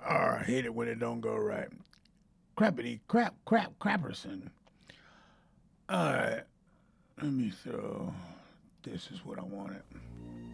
I hate it when it don't go right. Crapperson. All right, let me throw. This is what I wanted.